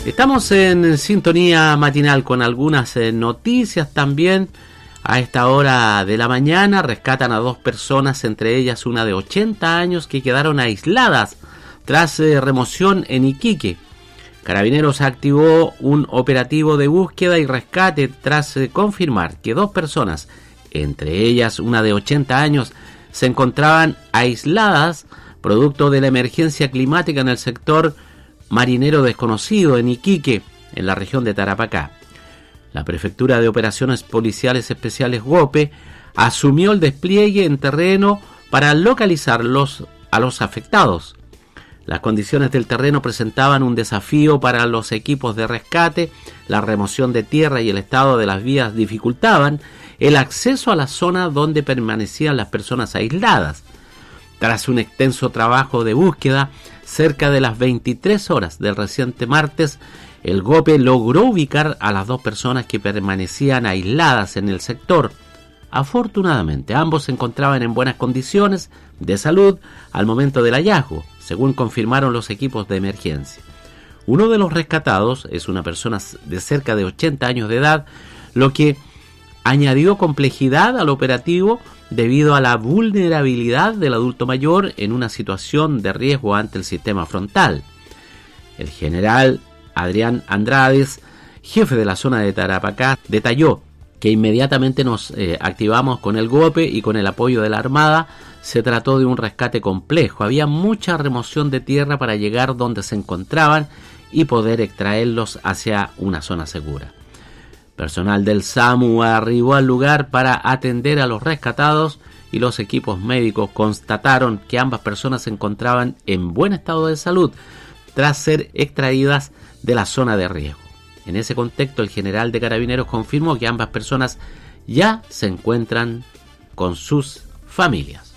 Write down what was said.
Estamos en sintonía matinal con algunas noticias también. A esta hora de la mañana rescatan a 2 personas, entre ellas una de 80 años que quedaron aisladas tras remoción en Iquique. Carabineros activó un operativo de búsqueda y rescate tras confirmar que 2 personas, entre ellas una de 80 años, se encontraban aisladas producto de la emergencia climática en el sector Marinero Desconocido en Iquique, en la región de Tarapacá. La Prefectura de Operaciones Policiales Especiales GOPE asumió el despliegue en terreno para localizar a los afectados. Las condiciones del terreno presentaban un desafío para los equipos de rescate, la remoción de tierra y el estado de las vías dificultaban el acceso a la zona donde permanecían las personas aisladas. Tras un extenso trabajo de búsqueda, cerca de las 23 horas del reciente martes, el GOPE logró ubicar a las 2 personas que permanecían aisladas en el sector. Afortunadamente, ambos se encontraban en buenas condiciones de salud al momento del hallazgo, según confirmaron los equipos de emergencia. Uno de los rescatados es una persona de cerca de 80 años de edad, lo que añadió complejidad al operativo debido a la vulnerabilidad del adulto mayor en una situación de riesgo ante el sistema frontal. El general Adrián Andrades, jefe de la zona de Tarapacá, detalló que inmediatamente nos activamos con el GOPE y con el apoyo de la Armada. Se trató de un rescate complejo, había mucha remoción de tierra para llegar donde se encontraban y poder extraerlos hacia una zona segura. Personal del SAMU arribó al lugar para atender a los rescatados y los equipos médicos constataron que ambas personas se encontraban en buen estado de salud tras ser extraídas de la zona de riesgo. En ese contexto, el general de Carabineros confirmó que ambas personas ya se encuentran con sus familias.